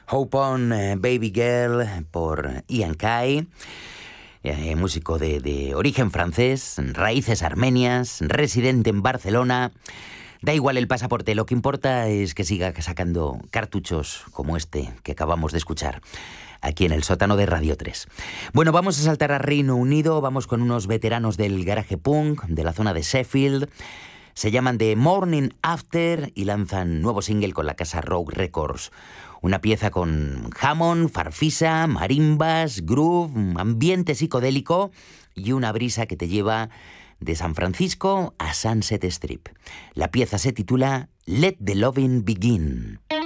Hope On Baby Girl por Ian Kai, músico de origen francés, raíces armenias, residente en Barcelona. Da igual el pasaporte, lo que importa es que siga sacando cartuchos como este que acabamos de escuchar aquí en el sótano de Radio 3. Bueno, vamos a saltar a Reino Unido, vamos con unos veteranos del garaje punk de la zona de Sheffield. Se llaman The Morning After y lanzan nuevo single con la casa Rogue Records. Una pieza con Hammond, farfisa, marimbas, groove, ambiente psicodélico y una brisa que te lleva de San Francisco a Sunset Strip. La pieza se titula Let the Lovin' Begin.